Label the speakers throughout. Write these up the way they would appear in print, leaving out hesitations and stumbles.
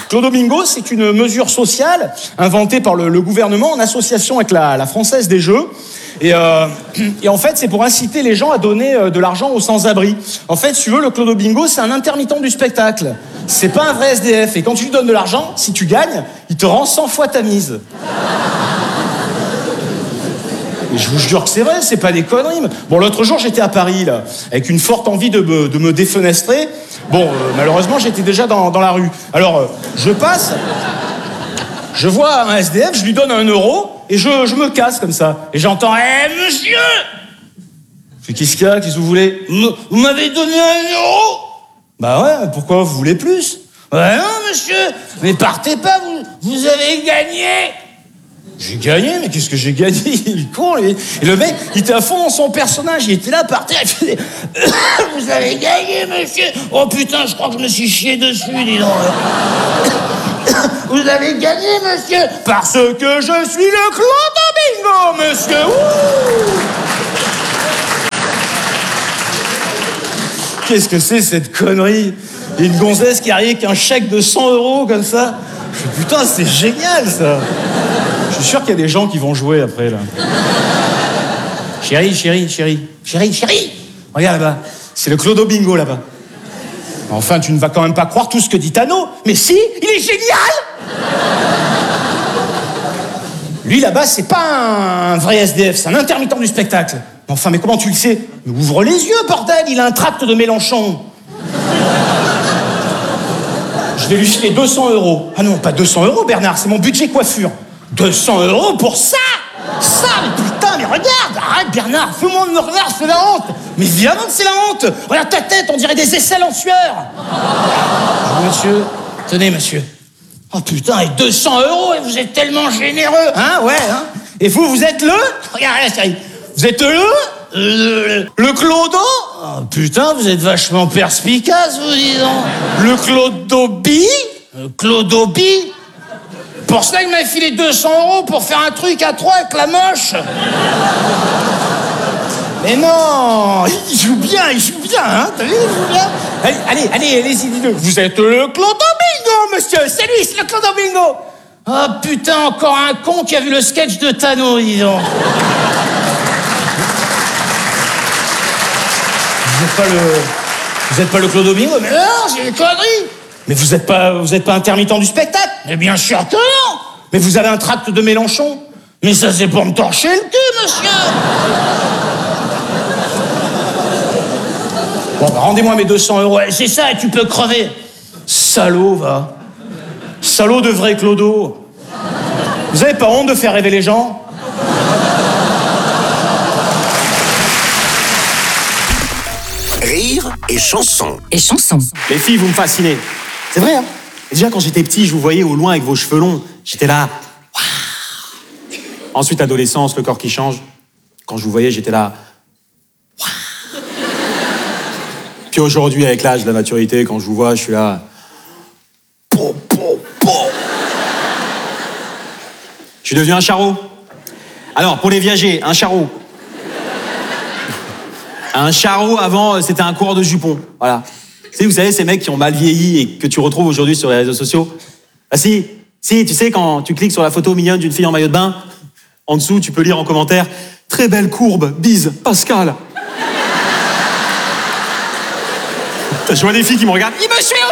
Speaker 1: Clodo Bingo, c'est une mesure sociale inventée par le gouvernement en association avec la Française des Jeux. Et en fait, c'est pour inciter les gens à donner de l'argent aux sans-abri. En fait, si tu veux, le Clodo Bingo, c'est un intermittent du spectacle. C'est pas un vrai SDF. Et quand tu lui donnes de l'argent, si tu gagnes, il te rend 100 fois ta mise. Et je vous jure que c'est vrai, c'est pas des conneries. Bon, l'autre jour, j'étais à Paris, là, avec une forte envie de me défenestrer. Bon, malheureusement, j'étais déjà dans la rue. Alors, je passe, je vois un SDF, je lui donne 1 euro, et je me casse comme ça. Et j'entends « Eh, monsieur !» Je fais « Qu'est-ce qu'il y a ? Qu'est-ce que vous voulez ? Vous m'avez donné 1 euro ?» Bah ouais, pourquoi vous voulez plus ? Ouais, non, monsieur, mais partez pas, vous avez gagné. J'ai gagné, mais qu'est-ce que j'ai gagné ? Il est con, lui. Et le mec, il était à fond dans son personnage, il était là par terre, il faisait « Vous avez gagné, monsieur !» Oh putain, je crois que je me suis chié dessus, dis donc. Vous avez gagné, monsieur, parce que je suis le Clodo Bingo, monsieur. Ouh. Qu'est-ce que c'est cette connerie ? Il y a une gonzesse qui arrive avec un chèque de 100 euros comme ça. Je fais, putain, c'est génial ça. Je suis sûr qu'il y a des gens qui vont jouer après là. Chérie. Regarde là-bas, c'est le Clodo Bingo là-bas. Enfin, tu ne vas quand même pas croire tout ce que dit Tano. Mais si, il est génial. Lui là-bas, c'est pas un vrai SDF, c'est un intermittent du spectacle. Enfin, mais comment tu le sais ? Mais ouvre les yeux, bordel, il a un tract de Mélenchon. Je vais lui filer 200 euros. Ah non, pas 200 euros, Bernard, c'est mon budget coiffure. 200 euros pour ça ? Ça, mais putain, mais regarde, arrête Bernard, fais-moi me regarde, c'est la honte. Mais évidemment que c'est la honte. Regarde ta tête, on dirait des aisselles en sueur. Monsieur, tenez monsieur. Oh putain, et 200 euros, et vous êtes tellement généreux. Hein, ouais, hein. Et vous êtes le... Regarde, chérie. Vous êtes le Clodo. Oh putain, vous êtes vachement perspicace, vous dis donc. Le Clodo Bi. Pour cela, il m'a filé 200 euros pour faire un truc à 3 avec la moche. Mais non, il joue bien, hein. T'as vu, il joue bien. Allez-y, dis-le. Vous êtes le Clodo Bingo, monsieur. C'est lui, c'est le Clodo Bingo. Oh putain, encore un con qui a vu le sketch de Tano, dis donc. Vous êtes pas le Clodo Bingo? Mais non, c'est une connerie. Mais vous êtes pas intermittent du spectacle? Mais bien sûr que non. Mais vous avez un tract de Mélenchon? Mais ça, c'est pour me torcher le cul, monsieur. Bon, bah, rendez-moi mes 200 euros. C'est ça, et tu peux crever. Salaud, va. Salaud de vrai Clodo. Vous avez pas honte de faire rêver les gens?
Speaker 2: Rire et chanson.
Speaker 3: Les filles, vous me fascinez. C'est vrai, hein. Déjà, quand j'étais petit, je vous voyais au loin avec vos cheveux longs. J'étais là. Waouh. Ensuite, adolescence, le corps qui change. Quand je vous voyais, j'étais là. Waouh. Puis aujourd'hui, avec l'âge, la maturité, quand je vous vois, je suis là. Po. Je suis devenu un charreau. Alors, pour les viagers, un charreau. Un charreau, avant, c'était un coureur de jupons. Voilà. Vous savez, ces mecs qui ont mal vieilli et que tu retrouves aujourd'hui sur les réseaux sociaux. Ah si, tu sais, quand tu cliques sur la photo mignonne d'une fille en maillot de bain, en dessous, tu peux lire en commentaire « Très belle courbe, bise, Pascal ». Je vois des filles qui me regardent « Il me suit aussi !»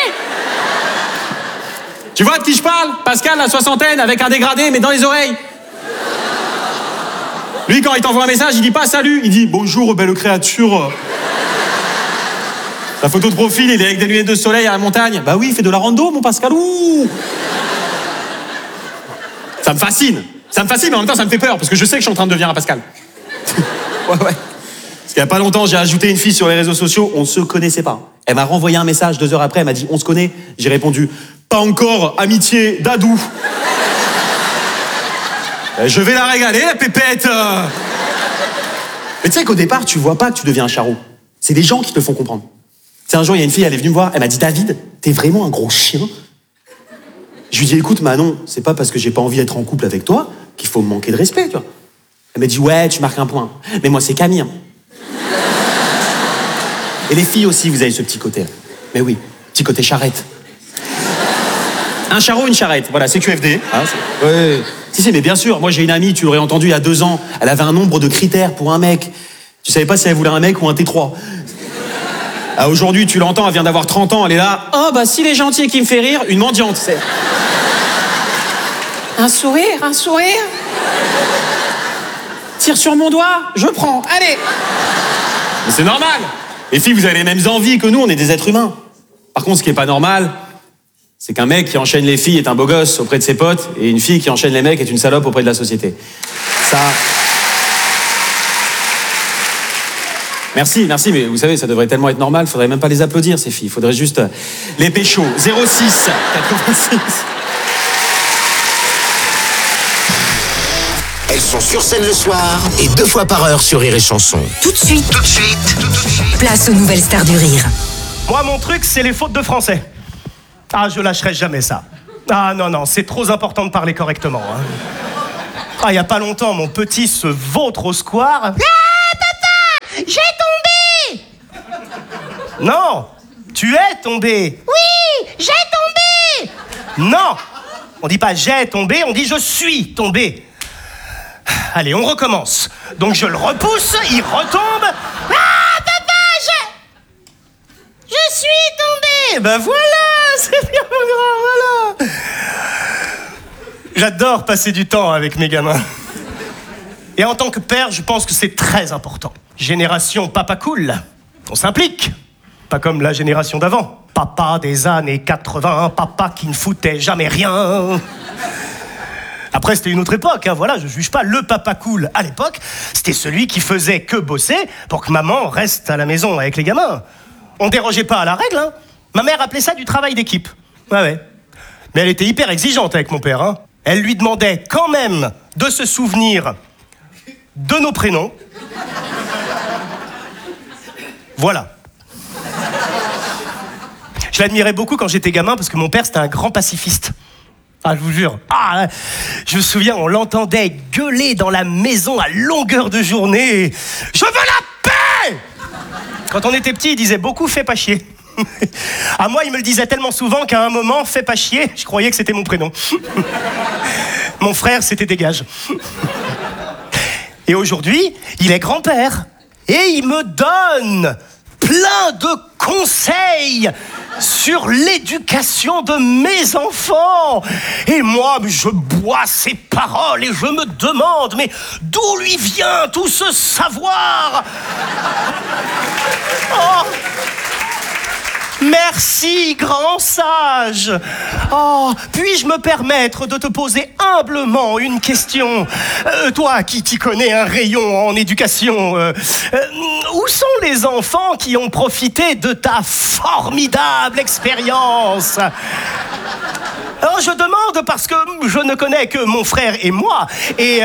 Speaker 3: Tu vois de qui je parle? Pascal, la soixantaine, avec un dégradé, mais dans les oreilles. Lui, quand il t'envoie un message, il dit pas « Salut », il dit « Bonjour, belle créature ». La photo de profil, il est avec des lunettes de soleil à la montagne. Bah oui, il fait de la rando, mon Pascal. Ouh. Ça me fascine, mais en même temps, ça me fait peur, parce que je sais que je suis en train de devenir un Pascal. Ouais. Parce qu'il y a pas longtemps, j'ai ajouté une fille sur les réseaux sociaux, on se connaissait pas. Elle m'a renvoyé un message 2 heures après, elle m'a dit « On se connaît ?» J'ai répondu « Pas encore, amitié, dadou. » Je vais la régaler, la pépette. Mais tu sais qu'au départ, tu vois pas que tu deviens un charreau. C'est des gens qui te font comprendre. C'est un jour, il y a une fille, elle est venue me voir, elle m'a dit « David, t'es vraiment un gros chien ?» Je lui dis « Écoute, Manon, c'est pas parce que j'ai pas envie d'être en couple avec toi qu'il faut me manquer de respect, tu vois. » Elle m'a dit « Ouais, tu marques un point. Mais moi, c'est Camille. » Et les filles aussi, vous avez ce petit côté. Mais oui, petit côté charrette. Un charreau, une charrette. Voilà, c'est QFD. Hein, ouais. Si, mais bien sûr. Moi, j'ai une amie, tu l'aurais entendu il y a 2 ans. Elle avait un nombre de critères pour un mec. Tu savais pas si elle voulait un mec ou un T3. Ah, aujourd'hui, tu l'entends, elle vient d'avoir 30 ans, elle est là. Oh, bah, s'il est gentil et qu'il me fait rire, une mendiante, c'est. Un sourire. Tire sur mon doigt, je prends. Allez. Mais c'est normal. Les filles, vous avez les mêmes envies que nous, on est des êtres humains. Par contre, ce qui est pas normal, c'est qu'un mec qui enchaîne les filles est un beau gosse auprès de ses potes, et une fille qui enchaîne les mecs est une salope auprès de la société. Ça... Merci, mais vous savez, ça devrait tellement être normal, faudrait même pas les applaudir, ces filles. Faudrait juste les pécho. 06 86.
Speaker 2: Elles sont sur scène le soir et 2 fois par heure sur Rire et Chanson.
Speaker 4: Tout de suite, place aux nouvelles stars du rire.
Speaker 5: Moi, mon truc, c'est les fautes de français. Ah, je lâcherai jamais ça. Ah non, c'est trop important de parler correctement. Hein. Ah, il y a pas longtemps, mon petit se vautre au square. Ah, papa, j'ai tombé. Non, tu es tombé. Oui, j'ai tombé. Non, on dit pas j'ai tombé, on dit je suis tombé. Allez, on recommence. Donc je le repousse, il retombe. Ah, papa, je suis tombé. Ben voilà, c'est bien grand, voilà. J'adore passer du temps avec mes gamins. Et en tant que père, je pense que c'est très important. Génération papa cool, on s'implique. Pas comme la génération d'avant. Papa des années 80, papa qui ne foutait jamais rien. Après, c'était une autre époque, hein, voilà, je juge pas. Le papa cool, à l'époque, c'était celui qui faisait que bosser pour que maman reste à la maison avec les gamins. On dérogeait pas à la règle, hein. Ma mère appelait ça du travail d'équipe. Ouais. Mais elle était hyper exigeante avec mon père, hein. Elle lui demandait quand même de se souvenir de nos prénoms. Voilà. Je l'admirais beaucoup quand j'étais gamin parce que mon père, c'était un grand pacifiste. Ah, je vous jure. Ah, je me souviens, on l'entendait gueuler dans la maison à longueur de journée. « Je veux la paix !» Quand on était petit, il disait beaucoup « fais pas chier ». À moi, il me le disait tellement souvent qu'à un moment, « fais pas chier », je croyais que c'était mon prénom. Mon frère, c'était dégage. Et aujourd'hui, il est grand-père. Et il me donne plein de conseils sur l'éducation de mes enfants. Et moi, je bois ses paroles et je me demande, mais d'où lui vient tout ce savoir? Oh, merci, grand sage. Oh, puis-je me permettre de te poser humblement une question? Toi qui t'y connais un rayon en éducation, où sont les enfants qui ont profité de ta formidable expérience? Alors, je demande parce que je ne connais que mon frère et moi, et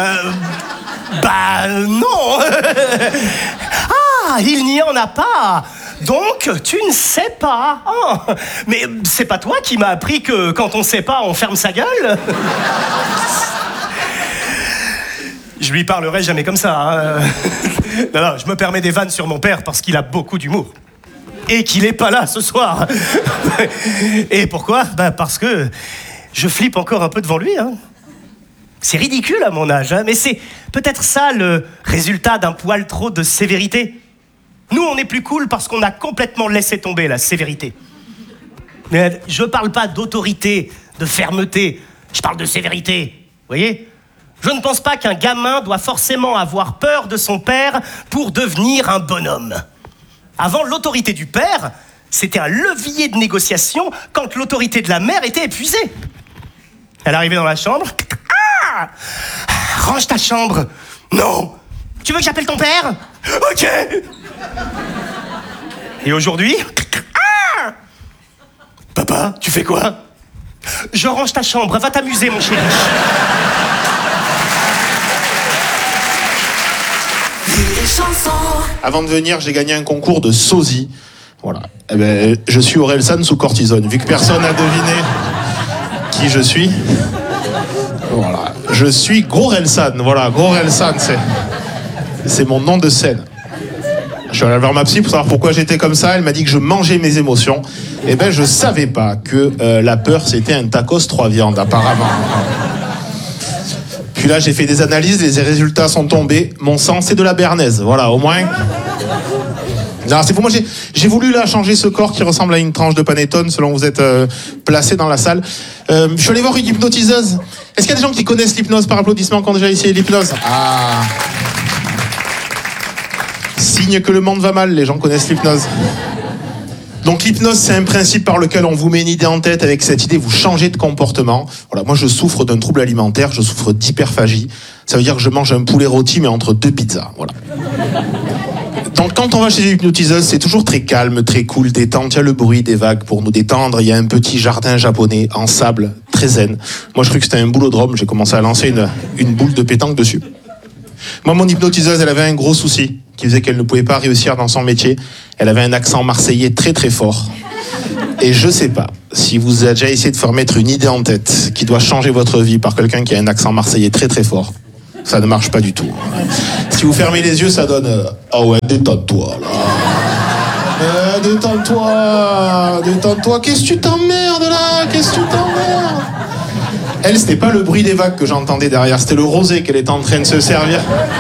Speaker 5: bah non. Ah, il n'y en a pas. Donc, tu ne sais pas. Oh, mais c'est pas toi qui m'as appris que quand on sait pas, on ferme sa gueule? Je lui parlerai jamais comme ça. Hein. Non, je me permets des vannes sur mon père parce qu'il a beaucoup d'humour. Et qu'il est pas là ce soir. Et pourquoi? Bah parce que je flippe encore un peu devant lui. Hein. C'est ridicule à mon âge, hein, mais c'est peut-être ça le résultat d'un poil trop de sévérité. Nous, on est plus cool parce qu'on a complètement laissé tomber la sévérité. Mais je parle pas d'autorité, de fermeté, je parle de sévérité. Vous voyez? Je ne pense pas qu'un gamin doit forcément avoir peur de son père pour devenir un bonhomme. Avant, l'autorité du père, c'était un levier de négociation quand l'autorité de la mère était épuisée. Elle arrivait dans la chambre. Ah! Range ta chambre. Non. Tu veux que j'appelle ton père? Ok. Et aujourd'hui? Ah! Papa, tu fais quoi? Je range ta chambre. Va t'amuser, mon chéri.
Speaker 6: Avant de venir, j'ai gagné un concours de sosie. Voilà. Eh ben, je suis Orelsan sous cortisone. Vu que personne n'a deviné qui je suis. Voilà. Je suis Gorelsan. Voilà, Gorelsan, c'est mon nom de scène. Je suis allé voir ma psy pour savoir pourquoi j'étais comme ça. Elle m'a dit que je mangeais mes émotions. Eh ben, je savais pas que la peur, c'était un tacos 3 viandes, apparemment. Puis là, j'ai fait des analyses, les résultats sont tombés. Mon sang, c'est de la béarnaise. Voilà, au moins. Non, c'est pour moi, j'ai voulu là changer ce corps qui ressemble à une tranche de panettone selon vous êtes placé dans la salle. Je suis allé voir une hypnotiseuse. Est-ce qu'il y a des gens qui connaissent l'hypnose par applaudissement qui ont déjà essayé l'hypnose? Ah. Signe que le monde va mal, les gens connaissent l'hypnose. Donc l'hypnose, c'est un principe par lequel on vous met une idée en tête. Avec cette idée, vous changez de comportement. Voilà, moi je souffre d'un trouble alimentaire, je souffre d'hyperphagie. Ça veut dire que je mange un poulet rôti mais entre 2 pizzas. Voilà. Donc quand on va chez une hypnotiseuse, c'est toujours très calme, très cool, détente. Il y a le bruit des vagues pour nous détendre. Il y a un petit jardin japonais en sable, très zen. Moi je croyais que c'était un boulodrome, j'ai commencé à lancer une boule de pétanque dessus. Moi, mon hypnotiseuse, elle avait un gros souci qui faisait qu'elle ne pouvait pas réussir dans son métier. Elle avait un accent marseillais très très fort. Et je sais pas si vous avez déjà essayé de faire mettre une idée en tête qui doit changer votre vie par quelqu'un qui a un accent marseillais très très fort. Ça ne marche pas du tout. Si vous fermez les yeux, ça donne ah ouais, détends-toi là. Détends-toi. Qu'est-ce que tu t'emmerdes là? Qu'est-ce que tu t'emmerdes? Elle, c'était pas le bruit des vagues que j'entendais derrière, c'était le rosé qu'elle était en train de se servir.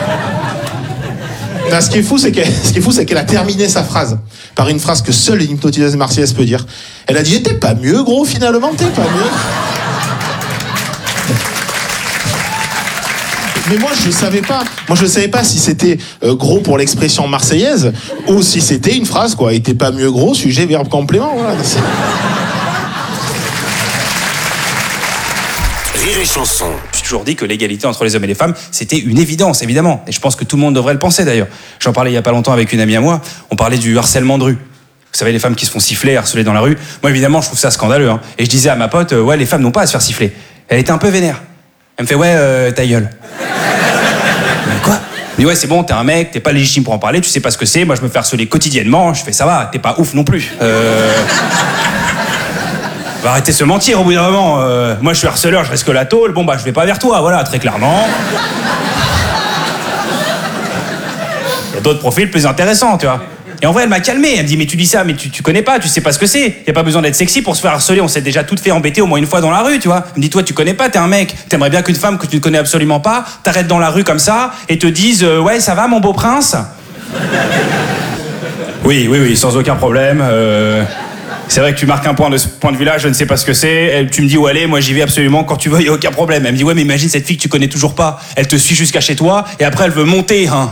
Speaker 6: Là, ce qui est fou, c'est qu'elle a terminé sa phrase par une phrase que seule une hypnotiseuse marseillaise peut dire. Elle a dit, t'es pas mieux, gros, finalement, t'es pas mieux. Mais moi, je savais pas si c'était gros pour l'expression marseillaise ou si c'était une phrase, quoi. Et t'es pas mieux, gros, sujet, verbe, complément, voilà.
Speaker 2: Rire et chanson.
Speaker 7: J'ai toujours dit que l'égalité entre les hommes et les femmes, c'était une évidence, évidemment. Et je pense que tout le monde devrait le penser, d'ailleurs. J'en parlais il y a pas longtemps avec une amie à moi. On parlait du harcèlement de rue. Vous savez, les femmes qui se font siffler, harceler dans la rue. Moi, évidemment, je trouve ça scandaleux. Hein. Et je disais à ma pote, ouais, les femmes n'ont pas à se faire siffler. Elle était un peu vénère. Elle me fait, ouais, ta gueule. Mais quoi? Mais ouais, c'est bon, t'es un mec, t'es pas légitime pour en parler, tu sais pas ce que c'est. Moi, je me fais harceler quotidiennement. Je fais, ça va, t'es pas ouf non plus. Va arrêter de se mentir au bout d'un moment. Moi, je suis harceleur, je risque la tôle. Bon, bah, je vais pas vers toi, voilà, très clairement. Il y a d'autres profils plus intéressants, tu vois. Et en vrai, elle m'a calmé. Elle me dit, mais tu dis ça, mais tu connais pas, tu sais pas ce que c'est. Y a pas besoin d'être sexy pour se faire harceler. On s'est déjà toutes fait embêter au moins une fois dans la rue, tu vois. Elle me dit, toi, tu connais pas, t'es un mec. T'aimerais bien qu'une femme que tu ne connais absolument pas t'arrête dans la rue comme ça et te dise, ouais, ça va, mon beau prince? Oui, sans aucun problème. C'est vrai que tu marques un point de ce point de vue-là, je ne sais pas ce que c'est. Tu me dis où aller, moi j'y vais absolument quand tu veux, y a aucun problème. Elle me dit, ouais, mais imagine cette fille que tu connais toujours pas. Elle te suit jusqu'à chez toi et après elle veut monter, hein.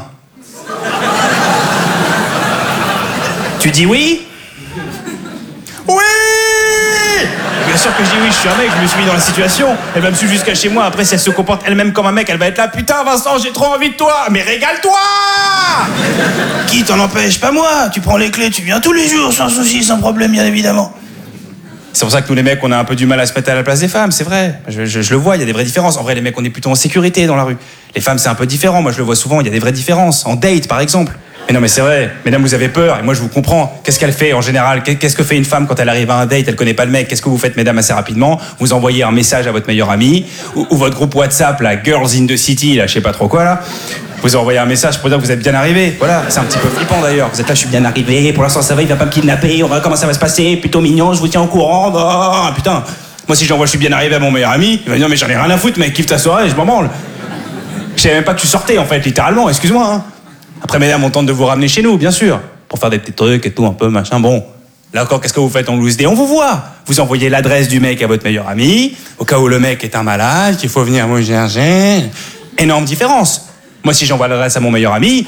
Speaker 7: Tu dis oui? Oui! Bien sûr que je dis oui, je suis un mec, je me suis mis dans la situation. Elle va me suivre jusqu'à chez moi, après si elle se comporte elle-même comme un mec, elle va être là, putain Vincent, j'ai trop envie de toi, mais régale-toi! Qui t'en empêche? Pas moi, tu prends les clés, tu viens tous les jours, sans souci, sans problème, bien évidemment. C'est pour ça que nous les mecs, on a un peu du mal à se mettre à la place des femmes, c'est vrai. Je le vois, il y a des vraies différences. En vrai, les mecs, on est plutôt en sécurité dans la rue. Les femmes, c'est un peu différent, moi je le vois souvent, il y a des vraies différences. En date, par exemple. Mais non, mais c'est vrai, mesdames, vous avez peur, et moi je vous comprends. Qu'est-ce qu'elle fait en général? Qu'est-ce que fait une femme quand elle arrive à un date, elle connaît pas le mec? Qu'est-ce que vous faites, mesdames, assez rapidement? Vous envoyez un message à votre meilleur ami, ou votre groupe WhatsApp, la Girls in the City, là, je sais pas trop quoi, là. Vous envoyez un message pour dire que vous êtes bien arrivé. Voilà, c'est un petit peu flippant d'ailleurs. Vous êtes là, je suis bien arrivé, pour l'instant ça va, il va pas me kidnapper, on va voir comment ça va se passer, plutôt mignon, je vous tiens au courant. Oh, putain. Moi, si j'envoie je suis bien arrivé à mon meilleur ami, il va me dire, mais j'en ai rien à foutre, mec, kiffe ta soirée, je m'en branle. Je savais même pas que tu sortais, en fait, littéralement, excuse-moi, hein. Après, mesdames, on tente de vous ramener chez nous, bien sûr, pour faire des petits trucs et tout, un peu, machin, bon. Là encore, qu'est-ce que vous faites en loose day? On vous voit. Vous envoyez l'adresse du mec à votre meilleur ami, au cas où le mec est un malade, qu'il faut venir vous chercher. Énorme différence. Moi, si j'envoie l'adresse à mon meilleur ami...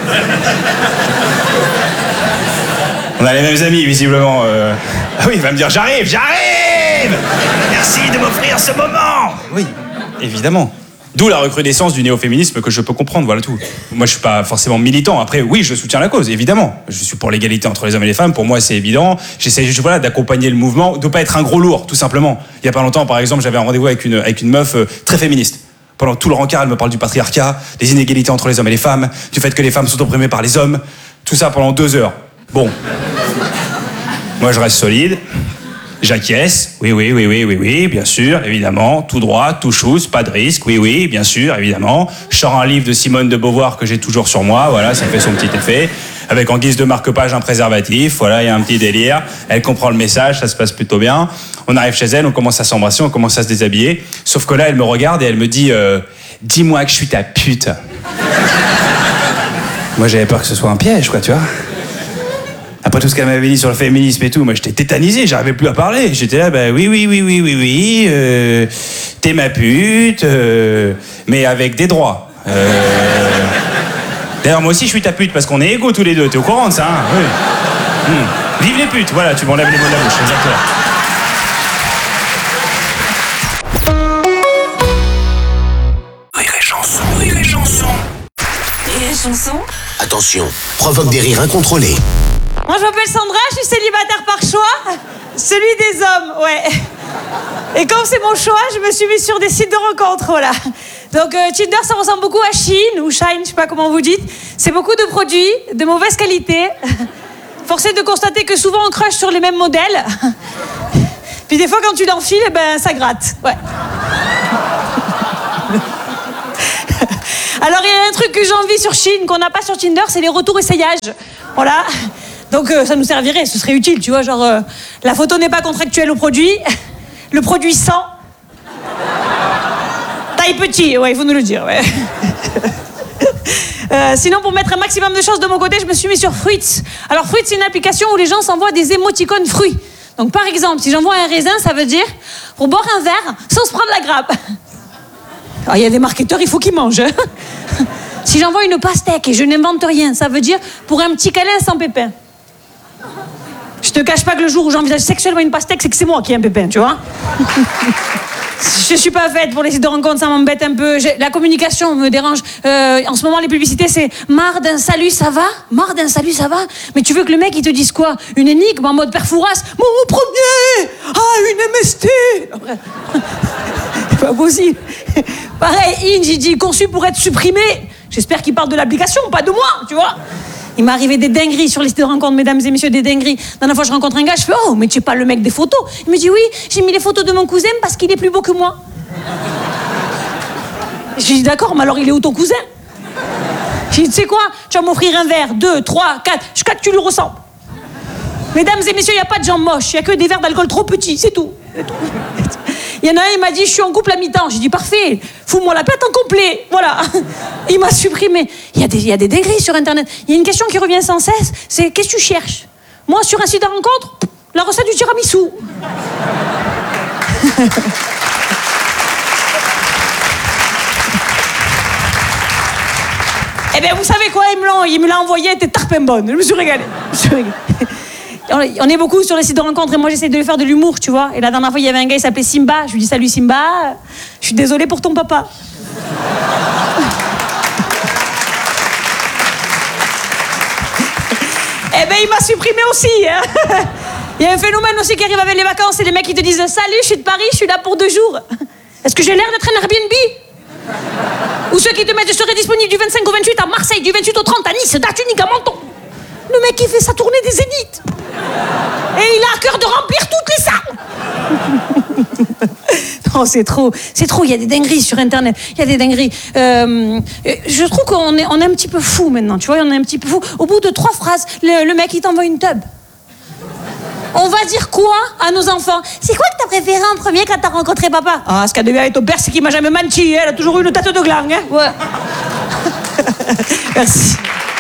Speaker 7: On a les mêmes amis, visiblement. Ah oui, il va me dire, j'arrive! Merci de m'offrir ce moment! Oui, évidemment. D'où la recrudescence du néo-féminisme que je peux comprendre, voilà tout. Moi, je suis pas forcément militant. Après, oui, je soutiens la cause, évidemment. Je suis pour l'égalité entre les hommes et les femmes. Pour moi, c'est évident. J'essaie juste, voilà, d'accompagner le mouvement, de pas être un gros lourd, tout simplement. Il y a pas longtemps, par exemple, j'avais un rendez-vous avec une meuf très féministe. Pendant tout le rencard, elle me parle du patriarcat, des inégalités entre les hommes et les femmes, du fait que les femmes sont opprimées par les hommes. Tout ça pendant 2 heures. Bon. Moi, je reste solide. J'acquiesce, oui, bien sûr, évidemment, tout droit, tout chousse, pas de risque, oui, bien sûr, évidemment. Je sors un livre de Simone de Beauvoir que j'ai toujours sur moi, voilà, ça fait son petit effet. avec en guise de marque-page un préservatif. Voilà, il y a un petit délire. Elle comprend le message, ça se passe plutôt bien. On arrive chez elle, on commence à s'embrasser, on commence à se déshabiller. Sauf que là, elle me regarde et elle me dit dis-moi que je suis ta pute. Moi, j'avais peur que ce soit un piège, quoi, tu vois. Après tout ce qu'elle m'avait dit sur le féminisme et tout, moi j'étais tétanisé, j'arrivais plus à parler. J'étais là, bah oui, t'es ma pute, mais avec des droits. D'ailleurs, moi aussi je suis ta pute parce qu'on est égaux tous les deux, t'es au courant de ça, hein? Oui. Vive les putes, voilà, tu m'enlèves les mots de la bouche, exactement.
Speaker 2: Rire et chanson, rire et chanson.
Speaker 4: Rire et chanson.
Speaker 2: Attention, provoque des rires incontrôlés.
Speaker 8: Moi, je m'appelle Sandra, je suis célibataire par choix. Celui des hommes, ouais. Et comme c'est mon choix, je me suis mise sur des sites de rencontres, voilà. Donc, Tinder, ça ressemble beaucoup à Shein ou Shine, je sais pas comment vous dites. C'est beaucoup de produits de mauvaise qualité. Force est de constater que souvent, on crush sur les mêmes modèles. Puis des fois, quand tu l'enfiles, eh ben, ça gratte, ouais. Alors, il y a un truc que j'envie sur Shein, qu'on n'a pas sur Tinder, c'est les retours essayages. Voilà. Donc ça nous servirait, ce serait utile, tu vois, genre la photo n'est pas contractuelle au produit, le produit sent. Taille petit, ouais, il faut nous le dire, ouais. Sinon, pour mettre un maximum de choses de mon côté, je me suis mis sur Fruits. Alors Fruits, c'est une application où les gens s'envoient des émoticônes fruits. Donc par exemple, si j'envoie un raisin, ça veut dire pour boire un verre sans se prendre la grappe. Alors il y a des marketeurs, il faut qu'ils mangent. Hein. Si j'envoie une pastèque et je n'invente rien, ça veut dire pour un petit câlin sans pépin. Je te cache pas que le jour où j'envisage sexuellement une pastèque, c'est que c'est moi qui ai un pépin, tu vois. Je suis pas faite pour les sites de rencontres, ça m'embête un peu. La communication me dérange. En ce moment, les publicités, c'est marre d'un salut, ça va? Marre d'un salut, ça va? Mais tu veux que le mec, il te dise quoi? Une énigme en mode père Fouras? Mon premier! Ah, une MST! C'est pas possible. Pareil, Inge, il dit conçu pour être supprimé. J'espère qu'il parle de l'application, pas de moi, tu vois. Il m'est arrivé des dingueries sur les sites de rencontres, mesdames et messieurs, des dingueries. La dernière fois, je rencontre un gars, je fais « Oh, mais tu es pas le mec des photos ?» Il me dit « Oui, j'ai mis les photos de mon cousin parce qu'il est plus beau que moi. » Je lui dis « D'accord, mais alors il est où ton cousin ?» Je lui dis « Tu sais quoi, tu vas m'offrir un verre, 2, 3, 4, jusqu'à que tu lui ressembles. » Mesdames et messieurs, il n'y a pas de gens moches, il n'y a que des verres d'alcool trop petits, c'est tout. Il y en a un, il m'a dit, je suis en couple à mi-temps. J'ai dit, parfait, fous-moi la pète en complet. Voilà. Il m'a supprimé. Il y a des dingueries sur Internet. Il y a une question qui revient sans cesse, c'est, qu'est-ce que tu cherches? Moi, sur un site de rencontre, la recette du tiramisu. Eh bien, vous savez quoi, il me l'a envoyé, elle était tarpin bonne. Je me suis régalée. On est beaucoup sur les sites de rencontres et moi j'essaie de lui faire de l'humour, tu vois. Et la dernière fois, il y avait un gars, il s'appelait Simba. Je lui dis salut Simba, je suis désolée pour ton papa. Eh ben il m'a supprimé aussi. Hein. Il y a un phénomène aussi qui arrive avec les vacances, c'est les mecs qui te disent salut, je suis de Paris, je suis là pour 2 jours. Est-ce que j'ai l'air d'être un Airbnb? Ou ceux qui te mettent je serai disponible du 25 au 28 à Marseille, du 28 au 30 à Nice, d'Artunique à Menton. Le mec qui fait sa tournée des Zéniths. Et il a à cœur de remplir toutes les salles. Non, c'est trop, il y a des dingueries sur Internet, il y a des dingueries. Je trouve qu'on est un petit peu fou maintenant, tu vois, on est un petit peu fou. Au bout de 3 phrases, le mec il t'envoie une tub. On va dire quoi à nos enfants? C'est quoi que t'as préféré en premier quand t'as rencontré papa? Ah, ce qu'a de bien avec ton père, c'est qu'il m'a jamais menti, elle a toujours eu une tête de gland, hein. Ouais. Merci.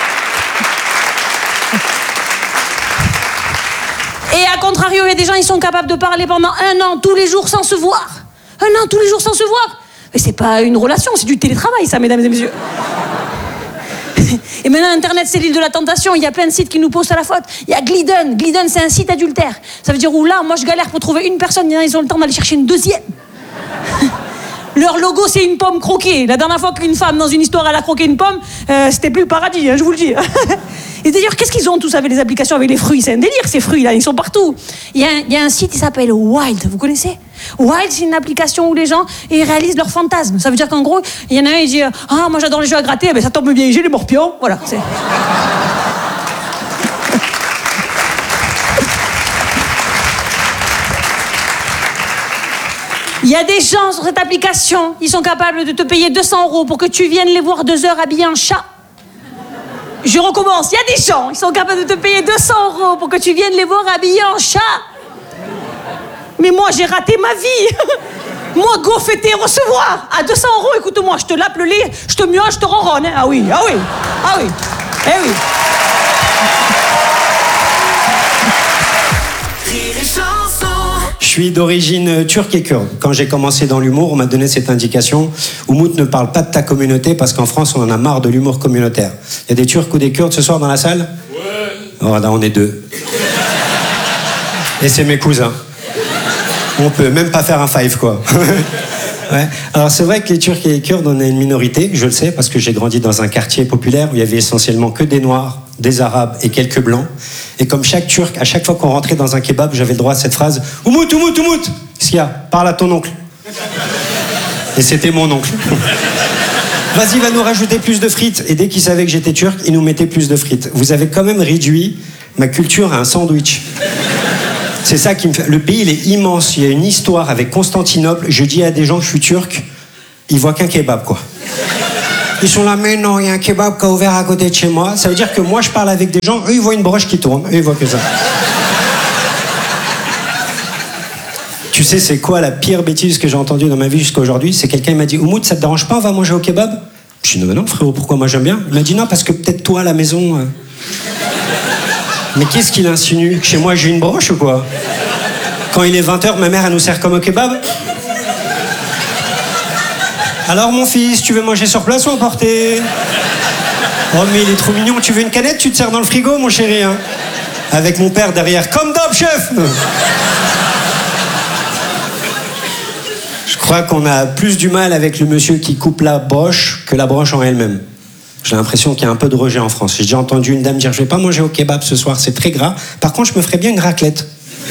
Speaker 8: Et à contrario, il y a des gens, ils sont capables de parler pendant 1 an, tous les jours, sans se voir. 1 an, tous les jours, sans se voir. Mais c'est pas une relation, c'est du télétravail, ça, mesdames et messieurs. Et maintenant, Internet, c'est l'île de la tentation. Il y a plein de sites qui nous posent à la faute. Il y a Glidden. Glidden, c'est un site adultère. Ça veut dire où là, moi, je galère pour trouver une personne. Ils ont le temps d'aller chercher une 2e. Leur logo, c'est une pomme croquée. La dernière fois qu'une femme, dans une histoire, elle a croqué une pomme, c'était plus le paradis, hein, je vous le dis. Et d'ailleurs, qu'est-ce qu'ils ont tous avec les applications, avec les fruits? C'est un délire, ces fruits-là, ils sont partout. Il y a un site qui s'appelle Wild, vous connaissez? Wild, c'est une application où les gens réalisent leurs fantasmes. Ça veut dire qu'en gros, il y en a un, il dit « Ah, moi j'adore les jeux à gratter, ben, ça tombe bien, j'ai les morpions. » Voilà, c'est... Il y a des gens sur cette application, ils sont capables de te payer 200 € pour que tu viennes les voir 2 heures habillés en chat. Je recommence. Il y a des gens, ils sont capables de te payer 200 € pour que tu viennes les voir habillés en chat. Mais moi, j'ai raté ma vie. Moi, go fêter, recevoir. À 200 €, écoute-moi, je te lappe le lit, je te miaule, je te ronronne. Hein. Ah oui, ah oui, ah oui. Eh oui.
Speaker 9: Je suis d'origine turque et kurde. Quand j'ai commencé dans l'humour, on m'a donné cette indication. Oumout, ne parle pas de ta communauté parce qu'en France, on en a marre de l'humour communautaire. Il y a des Turcs ou des Kurdes ce soir dans la salle? Ouais. Oh, là, on est 2. Et c'est mes cousins. On peut même pas faire un five, quoi. Ouais. Alors c'est vrai que les Turcs et les Kurdes, on est une minorité, je le sais, parce que j'ai grandi dans un quartier populaire où il y avait essentiellement que des Noirs, des Arabes et quelques Blancs. Et comme chaque Turc, à chaque fois qu'on rentrait dans un kebab, j'avais le droit à cette phrase « Oumout, Oumout, Oumout !» Qu'est-ce qu'il y a? Parle à ton oncle. Et c'était mon oncle. Vas-y, va nous rajouter plus de frites. Et dès qu'il savait que j'étais turc, il nous mettait plus de frites. Vous avez quand même réduit ma culture à un sandwich. C'est ça qui me fait... Le pays, il est immense. Il y a une histoire avec Constantinople. Je dis à des gens que je suis turc, ils voient qu'un kebab, quoi. Ils sont là, mais non, il y a un kebab qui a ouvert à côté de chez moi. Ça veut dire que moi, je parle avec des gens, eux, ils voient une broche qui tourne. Eux, ils voient que ça. Tu sais, c'est quoi la pire bêtise que j'ai entendue dans ma vie jusqu'à aujourd'hui? C'est quelqu'un qui m'a dit « Oumout, ça te dérange pas, on va manger au kebab ?» Je dis « Non, frérot, pourquoi moi j'aime bien ?» Il m'a dit « Non, parce que peut-être toi, à la maison... Mais qu'est-ce qu'il insinue? Chez moi, j'ai une broche ou quoi? Quand il est 20h, ma mère, elle nous sert comme au kebab? Alors, mon fils, tu veux manger sur place ou emporter? Oh, mais il est trop mignon. Tu veux une canette? Tu te sers dans le frigo, mon chéri, hein? Avec mon père derrière. Comme d'hab, chef! Je crois qu'on a plus du mal avec le monsieur qui coupe la broche que la broche en elle-même. J'ai l'impression qu'il y a un peu de rejet en France. J'ai déjà entendu une dame dire « Je vais pas manger au kebab ce soir, c'est très gras. Par contre, je me ferais bien une raclette. »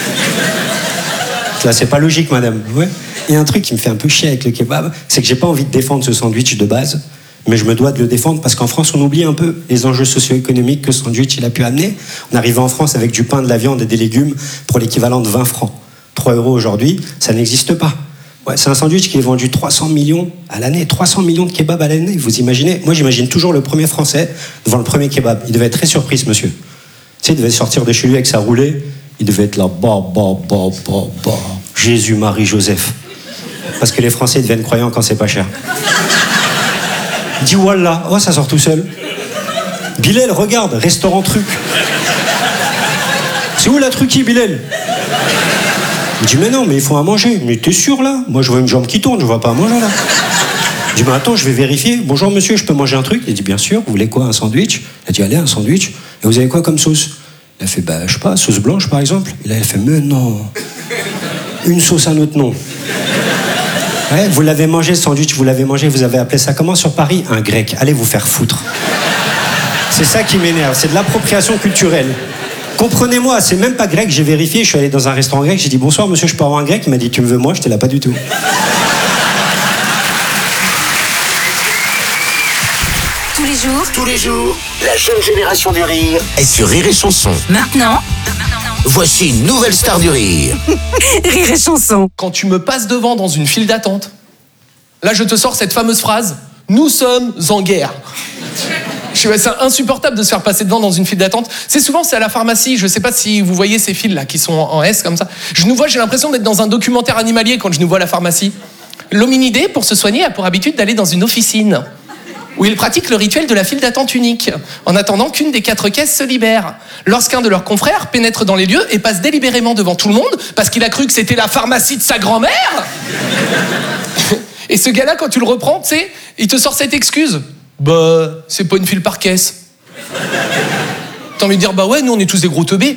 Speaker 9: Là, c'est pas logique, madame. Ouais. Il y a un truc qui me fait un peu chier avec le kebab, c'est que j'ai pas envie de défendre ce sandwich de base, mais je me dois de le défendre parce qu'en France, on oublie un peu les enjeux socio-économiques que ce sandwich il a pu amener. On arrive en France avec du pain, de la viande et des légumes pour l'équivalent de 20 francs. 3 € aujourd'hui, ça n'existe pas. Ouais, c'est un sandwich qui est vendu 300 millions à l'année. 300 millions de kebabs à l'année, vous imaginez? Moi, j'imagine toujours le premier Français devant le premier kebab. Il devait être très surpris, ce monsieur. Tu sais, il devait sortir de chez lui avec sa roulée. Il devait être là, Jésus, Marie, Joseph. Parce que les Français deviennent croyants quand c'est pas cher. Il dit, voilà, oh, ça sort tout seul. Bilal, regarde, restaurant truc. C'est où la truquie, Bilal? Il dit, mais non, mais il faut à manger. Mais t'es sûr, là? Moi, je vois une jambe qui tourne, je vois pas à manger, là. Il dit, mais attends, je vais vérifier. Bonjour, monsieur, je peux manger un truc? Il dit, bien sûr, vous voulez quoi, un sandwich? Il a dit, allez, un sandwich. Et vous avez quoi comme sauce? Il a fait, bah, je sais pas, sauce blanche, par exemple. Et là, il a fait, mais non. Une sauce à notre nom. Ouais, vous l'avez mangé, ce sandwich, vous l'avez mangé, vous avez appelé ça comment sur Paris? Un grec. Allez vous faire foutre. C'est ça qui m'énerve, c'est de l'appropriation culturelle. Comprenez-moi, c'est même pas grec, j'ai vérifié, je suis allé dans un restaurant grec, j'ai dit bonsoir monsieur, je peux avoir un grec? Il m'a dit tu me veux moi? J'étais là pas du tout.
Speaker 2: Tous les jours, la jeune génération du rire est sur Rire et Chanson.
Speaker 4: Maintenant,
Speaker 2: Voici une nouvelle star du rire.
Speaker 4: Rire et Chanson.
Speaker 10: Quand tu me passes devant dans une file d'attente, là je te sors cette fameuse phrase « Nous sommes en guerre ». C'est insupportable de se faire passer devant dans une file d'attente. C'est à la pharmacie. Je sais pas si vous voyez ces files là qui sont en S comme ça. Je nous vois, j'ai l'impression d'être dans un documentaire animalier quand je nous vois à la pharmacie. L'hominidé, pour se soigner, a pour habitude d'aller dans une officine où ils pratiquent le rituel de la file d'attente unique, en attendant qu'une des 4 caisses se libère. Lorsqu'un de leurs confrères pénètre dans les lieux et passe délibérément devant tout le monde parce qu'il a cru que c'était la pharmacie de sa grand-mère. Et ce gars-là, quand tu le reprends, tu sais, il te sort cette excuse. Bah, c'est pas une file par caisse. T'as envie de dire, bah ouais, nous on est tous des gros teubés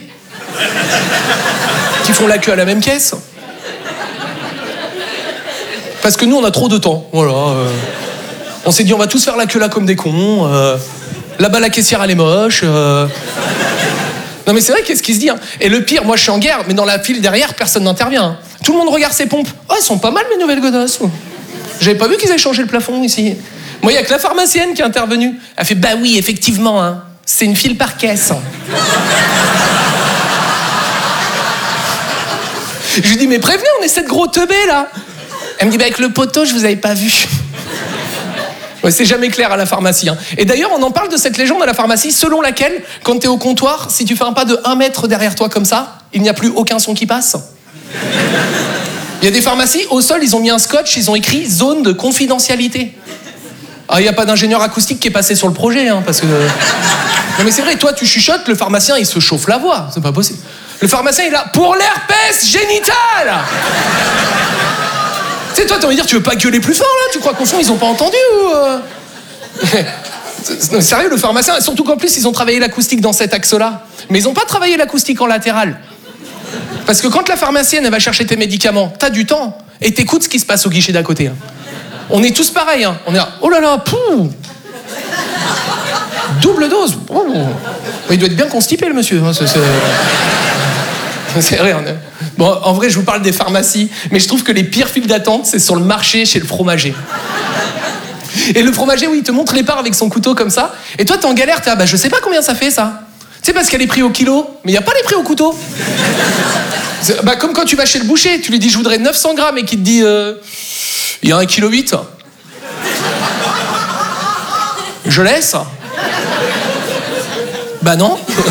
Speaker 10: qui font la queue à la même caisse. Parce que nous on a trop de temps, voilà. On s'est dit, on va tous faire la queue là comme des cons. Là-bas la caissière elle est moche. Non mais c'est vrai, qu'est-ce qui se dit hein. Et le pire, moi je suis en guerre, mais dans la file derrière, personne n'intervient. Hein. Tout le monde regarde ses pompes. Oh, elles sont pas mal mes nouvelles godasses. J'avais pas vu qu'ils avaient changé le plafond ici. Moi, il y a que la pharmacienne qui est intervenue. Elle fait, bah oui, effectivement, hein, c'est une file par caisse. Je lui dis, mais prévenez, on est 7 gros teubés, là. Elle me dit, bah avec le poteau, je vous avais pas vu. Ouais, c'est jamais clair à la pharmacie. Hein. Et d'ailleurs, on en parle de cette légende à la pharmacie, selon laquelle, quand t'es au comptoir, si tu fais un pas de 1 mètre derrière toi comme ça, il n'y a plus aucun son qui passe. Il y a des pharmacies, au sol, ils ont mis un scotch, ils ont écrit « zone de confidentialité ». Ah, il n'y a pas d'ingénieur acoustique qui est passé sur le projet, hein, parce que... Non mais c'est vrai, toi tu chuchotes, le pharmacien il se chauffe la voix, c'est pas possible. Le pharmacien il est là pour l'herpès génital. Tu sais, toi t'as envie de dire, tu veux pas gueuler plus fort là? Tu crois qu'au fond ils ont pas entendu ou Non, sérieux, le pharmacien, surtout qu'en plus ils ont travaillé l'acoustique dans cet axe-là, mais ils ont pas travaillé l'acoustique en latéral. Parce que quand la pharmacienne elle va chercher tes médicaments, t'as du temps et t'écoutes ce qui se passe au guichet d'à côté. Hein. On est tous pareils, hein. On est là, oh là là, pouh, double dose. Oh. Il doit être bien constipé le monsieur. Hein. C'est vrai. Bon, en vrai, je vous parle des pharmacies, mais je trouve que les pires files d'attente, c'est sur le marché chez le fromager. Et le fromager, oui, il te montre les parts avec son couteau comme ça. Et toi, t'es en galère, t'es là, bah je sais pas combien ça fait ça. Tu sais, parce qu'elle est prise au kilo, mais il n'y a pas les prix au couteau. Bah, comme quand tu vas chez le boucher, tu lui dis je voudrais 900 grammes et qu'il te dit il y a 1,8 kg. Je laisse. Bah non.